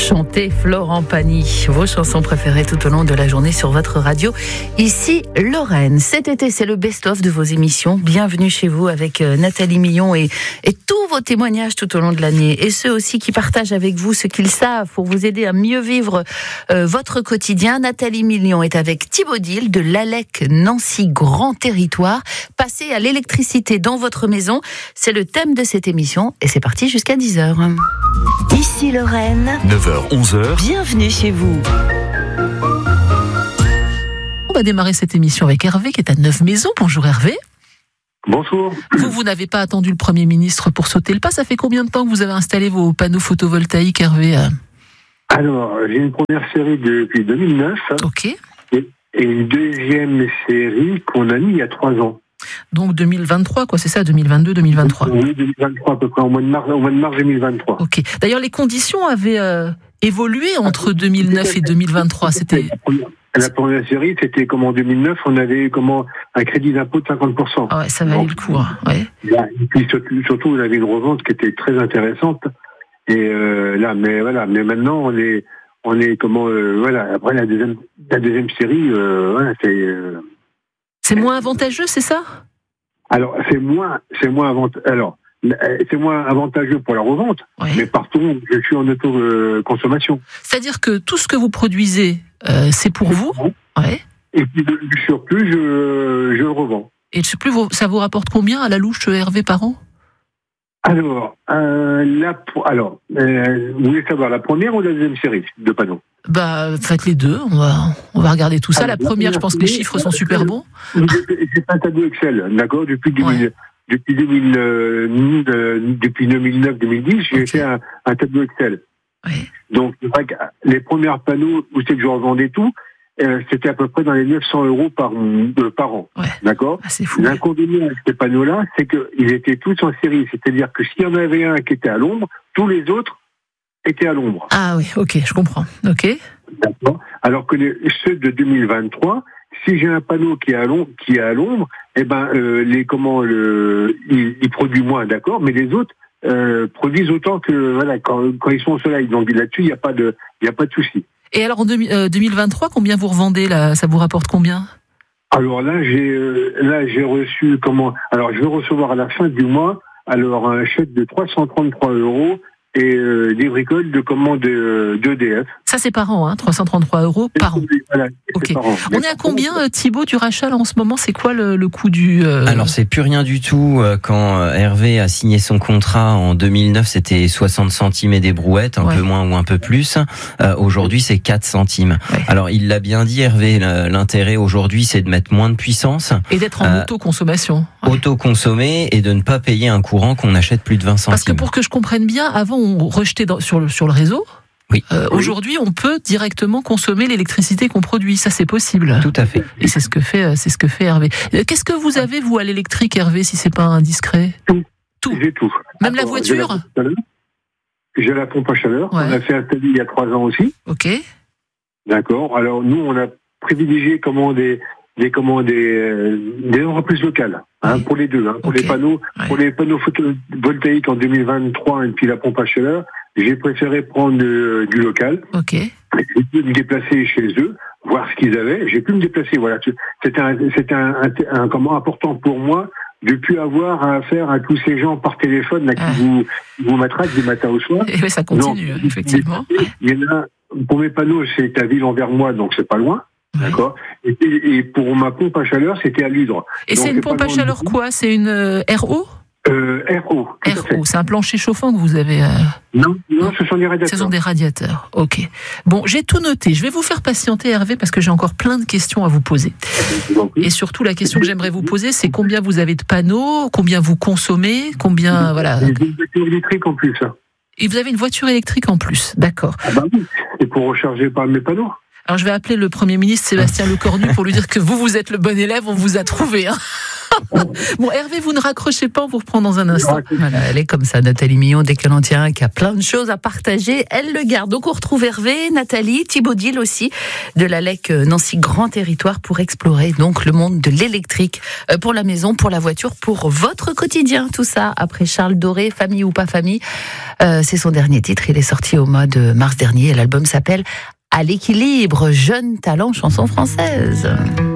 Chantez Florent Pagny, vos chansons préférées tout au long de la journée sur votre radio. Ici Lorraine. Cet été, c'est le best-of de vos émissions. Bienvenue chez vous avec Nathalie Million et tous vos témoignages tout au long de l'année. Et ceux aussi qui partagent avec vous ce qu'ils savent pour vous aider à mieux vivre votre quotidien. Nathalie Million est avec Thibaut Dil de l'ALEC Nancy Grand Territoire. Passez à l'électricité dans votre maison. C'est le thème de cette émission et c'est parti jusqu'à 10h. Ici Lorraine, 9h-11h, bienvenue chez vous. On va démarrer cette émission avec Hervé qui est à Neuve-Maisons. Bonjour Hervé. Bonjour. Vous n'avez pas attendu le Premier ministre pour sauter le pas. Ça fait combien de temps que vous avez installé vos panneaux photovoltaïques, Hervé ? Alors, j'ai une première série depuis 2009 Ok. et une deuxième série qu'on a mis il y a 3 ans. Donc 2023, quoi, c'est ça, 2022-2023. Oui, 2023 à peu près, au mois de mars 2023. Ok. D'ailleurs, les conditions avaient évolué entre 2009 et 2023. C'était... La première série, c'était comme en 2009, on avait eu un crédit d'impôt de 50%. Ah ouais, ça valait le coup. Hein. Ouais. Et puis surtout, on avait une revente qui était très intéressante. Et mais maintenant, on est après la deuxième série, C'est moins avantageux, c'est ça ? Alors, c'est moins avantageux pour la revente, ouais. Mais par contre, je suis en autoconsommation. C'est-à-dire que tout ce que vous produisez, c'est pour vous, ouais. Et puis, du surplus, je le revends. Et le surplus, ça vous rapporte combien à la louche, Hervé, par an ? Alors, vous voulez savoir la première ou la deuxième série de panneaux ? Faites les deux, on va regarder tout ça. La première, je pense que les chiffres sont super bons. J'ai un tableau Excel, d'accord, depuis 2009-2010, j'ai fait un tableau Excel. Ouais. Donc, c'est vrai que les premiers panneaux où c'est que je revendais tout, c'était à peu près dans les 900 € par an, ouais. D'accord. Ah, c'est fou. L'inconvénient avec ces panneaux-là, c'est qu'ils étaient tous en série, c'est-à-dire que s'il y en avait un qui était à l'ombre, tous les autres étaient à l'ombre. Ah oui, ok, je comprends. Ok. D'accord. Alors que ceux de 2023, si j'ai un panneau qui est à l'ombre, il produit moins, d'accord, mais les autres produisent autant que quand ils sont au soleil. Donc là-dessus, il n'y a pas de souci. Et alors en 2023, combien vous revendez là ? Ça vous rapporte combien ? Alors là, j'ai reçu Alors je vais recevoir à la fin du mois un chèque de 333 € et des bricoles d'EDF. Ça c'est par an, 333 € par an. Voilà, ok. Par an. On est à combien, Thibaut, du rachat là, en ce moment ? C'est quoi le coût du... Alors c'est plus rien du tout. Quand Hervé a signé son contrat en 2009, c'était 60 centimes et des brouettes, un peu moins ou un peu plus. Aujourd'hui, c'est 4 centimes. Ouais. Alors il l'a bien dit, Hervé, l'intérêt aujourd'hui, c'est de mettre moins de puissance. Et d'être en autoconsommation. Ouais. Autoconsommer et de ne pas payer un courant qu'on achète plus de 20 centimes. Parce que pour que je comprenne bien, avant on rejetait sur le réseau. Oui. Aujourd'hui, on peut directement consommer l'électricité qu'on produit. Ça, c'est possible. Tout à fait. Et c'est ce que fait Hervé. Qu'est-ce que vous avez, vous, à l'électrique, Hervé, si c'est pas indiscret ? Tout. J'ai tout. Même la voiture ? J'ai la pompe à chaleur. Ouais. On a fait un study il y a 3 ans aussi. Ok. D'accord. Alors, nous, on a privilégié des entreprises locales, pour les deux, pour les panneaux, pour les panneaux photovoltaïques en 2023 et puis la pompe à chaleur, j'ai préféré prendre du local. Ok. J'ai pu me déplacer chez eux, voir ce qu'ils avaient. J'ai pu me déplacer. Voilà, c'était important pour moi de plus avoir à affaire à tous ces gens par téléphone là qui vous matraquent du matin au soir. Et ça continue, effectivement. Il y en a, pour mes panneaux, c'est à Ville-en-Vermois, donc c'est pas loin. Ouais. D'accord. Et pour ma pompe à chaleur, c'était à Ludre. Et donc, c'est une pompe à chaleur quoi ? C'est une RO ? RO. RO, c'est un plancher chauffant que vous avez. Non, ce sont des radiateurs. Ce sont des radiateurs. Ok. Bon, j'ai tout noté. Je vais vous faire patienter, Hervé, parce que j'ai encore plein de questions à vous poser. Et surtout, la question que j'aimerais vous poser, c'est combien vous avez de panneaux, combien vous consommez, combien voilà. J'ai une voiture électrique en plus. Et vous avez une voiture électrique en plus, d'accord. Ah bah oui. Et pour recharger par mes panneaux. Alors je vais appeler le Premier ministre Sébastien Lecornu pour lui dire que vous êtes le bon élève, on vous a trouvé. Bon, Hervé, vous ne raccrochez pas, on vous reprend dans un instant. Voilà, elle est comme ça, Nathalie Millon, dès qu'elle en tient un qui a plein de choses à partager, elle le garde. Donc on retrouve Hervé, Nathalie, Thibaut Dil aussi, de la LEC Nancy Grand Territoire pour explorer donc le monde de l'électrique pour la maison, pour la voiture, pour votre quotidien. Tout ça après Charles Doré, Famille ou pas famille. C'est son dernier titre, il est sorti au mois de mars dernier. L'album s'appelle À l'équilibre, jeune talent chanson française.